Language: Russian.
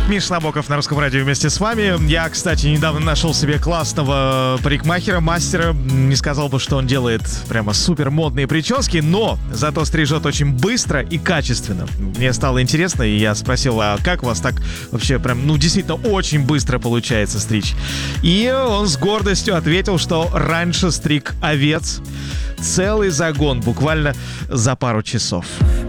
Миша Набоков на Русском радио вместе с вами. Я, кстати, недавно нашел себе классного парикмахера, мастера. Не сказал бы, что он делает прямо супер модные прически, но зато стрижет очень быстро и качественно. Мне стало интересно, и я спросил, а как у вас так вообще прям, действительно очень быстро получается стричь? И он с гордостью ответил, что раньше стриг овец целый загон, буквально за пару часов.